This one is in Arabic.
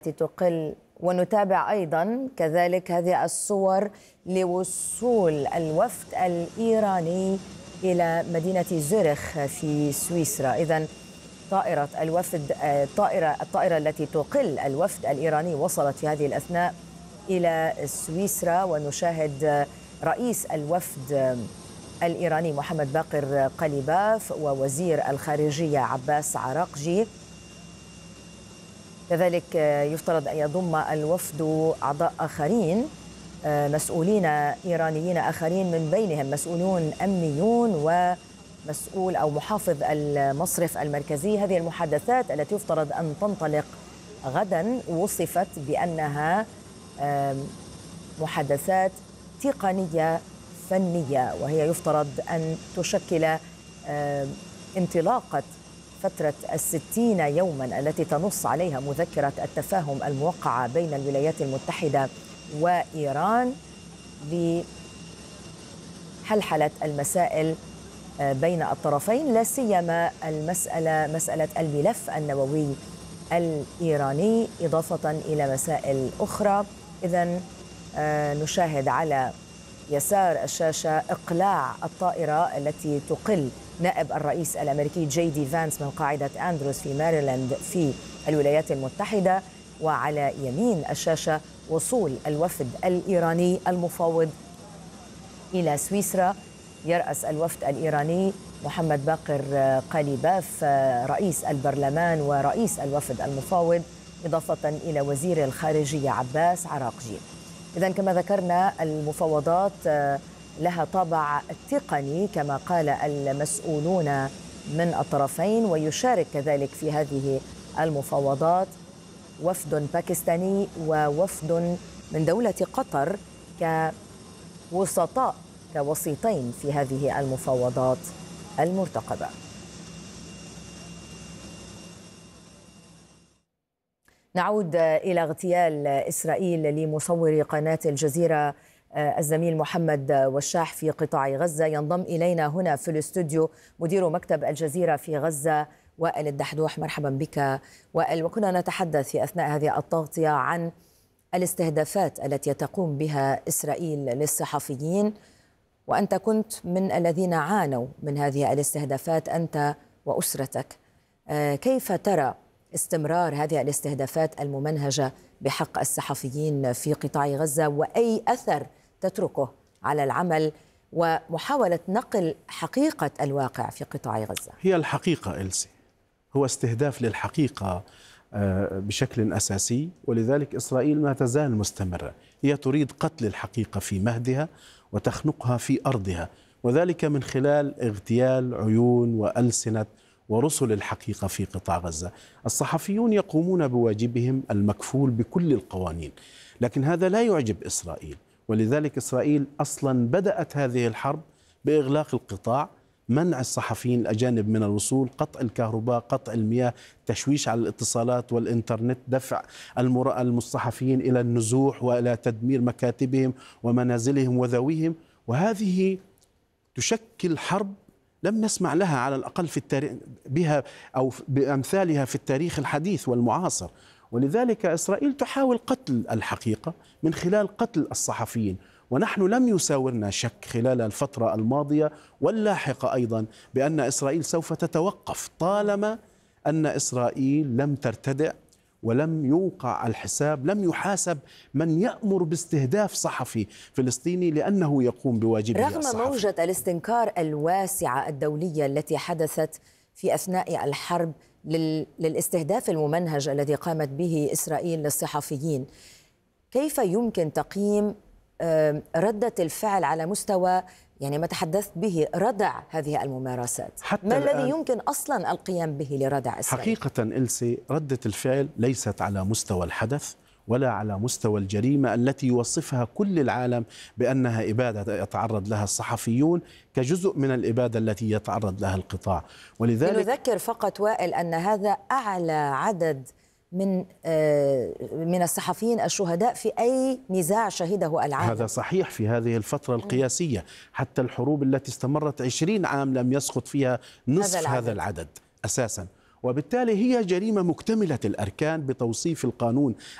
تقل. ونتابع أيضا كذلك هذه الصور لوصول الوفد الإيراني إلى مدينة زورخ في سويسرا. إذن طائرة الوفد الطائرة التي تقل الوفد الإيراني وصلت في هذه الأثناء إلى سويسرا، ونشاهد رئيس الوفد الإيراني محمد باقر قليباف ووزير الخارجية عباس عراقجي. كذلك يفترض أن يضم الوفد أعضاء آخرين، مسؤولين إيرانيين آخرين، من بينهم مسؤولون أمنيون ومسؤول أو محافظ المصرف المركزي. هذه المحادثات التي يفترض أن تنطلق غدا وصفت بأنها محادثات تقنية فنية، وهي يفترض أن تشكل انطلاقة فترة 60 يوما التي تنص عليها مذكرة التفاهم الموقعة بين الولايات المتحدة وإيران لحلحلة المسائل بين الطرفين، لا سيما مسألة الملف النووي الإيراني، إضافة إلى مسائل أخرى. إذن نشاهد على يسار الشاشة إقلاع الطائرة التي تقل نائب الرئيس الأمريكي جي دي فانس من قاعدة أندروز في ماريلاند في الولايات المتحدة، وعلى يمين الشاشة وصول الوفد الإيراني المفاوض إلى سويسرا. يرأس الوفد الإيراني محمد باقر قليباف رئيس البرلمان ورئيس الوفد المفاوض، إضافة إلى وزير الخارجية عباس عراقجي. إذن كما ذكرنا المفاوضات لها طابع تقني كما قال المسؤولون من الطرفين، ويشارك كذلك في هذه المفاوضات وفد باكستاني ووفد من دولة قطر كوسطاء كوسيطين في هذه المفاوضات المرتقبة. نعود إلى اغتيال إسرائيل لمصور قناة الجزيرة الزميل محمد وشاح في قطاع غزة. ينضم إلينا هنا في الاستوديو مدير مكتب الجزيرة في غزة وائل الدحدوح. مرحبا بك وائل. وكنا نتحدث في أثناء هذه التغطية عن الاستهدافات التي تقوم بها إسرائيل للصحفيين، وأنت كنت من الذين عانوا من هذه الاستهدافات أنت وأسرتك. كيف ترى استمرار هذه الاستهدافات الممنهجة بحق الصحفيين في قطاع غزة، وأي أثر تتركه على العمل ومحاولة نقل حقيقة الواقع في قطاع غزة؟ هي الحقيقة إلسي، هو استهداف للحقيقة بشكل أساسي، ولذلك إسرائيل ما تزال مستمرة. هي تريد قتل الحقيقة في مهدها وتخنقها في أرضها، وذلك من خلال اغتيال عيون وألسنة ورسل الحقيقة في قطاع غزة. الصحفيون يقومون بواجبهم المكفول بكل القوانين، لكن هذا لا يعجب إسرائيل، ولذلك إسرائيل أصلا بدأت هذه الحرب بإغلاق القطاع، منع الصحفيين الأجانب من الوصول، قطع الكهرباء، قطع المياه، تشويش على الاتصالات والإنترنت، دفع الصحفيين إلى النزوح وإلى تدمير مكاتبهم ومنازلهم وذويهم. وهذه تشكل حرب لم نسمع لها على الأقل في التاريخ بها أو بأمثالها في التاريخ الحديث والمعاصر. ولذلك إسرائيل تحاول قتل الحقيقة من خلال قتل الصحفيين، ونحن لم يساورنا شك خلال الفترة الماضية واللاحقة أيضا بأن إسرائيل سوف تتوقف طالما أن إسرائيل لم ترتدع ولم يوقع الحساب، لم يحاسب من يأمر باستهداف صحفي فلسطيني لأنه يقوم بواجبه الصحفي. رغم موجة الاستنكار الواسعة الدولية التي حدثت في أثناء الحرب للاستهداف الممنهج الذي قامت به إسرائيل للصحفيين، كيف يمكن تقييم ردة الفعل على مستوى ما تحدثت به، ردع هذه الممارسات؟ ما الذي يمكن أصلا القيام به لردع إسرائيل؟ حقيقة إلسي، ردة الفعل ليست على مستوى الحدث ولا على مستوى الجريمة التي يوصفها كل العالم بأنها إبادة يتعرض لها الصحفيون كجزء من الإبادة التي يتعرض لها القطاع. ولذلك نذكر فقط وائل أن هذا أعلى عدد من الصحفيين الشهداء في أي نزاع شهده العالم. هذا صحيح في هذه الفترة القياسية، حتى الحروب التي استمرت 20 عام لم يسقط فيها نصف هذا العدد أساسا. وبالتالي هي جريمة مكتملة الأركان بتوصيف القانون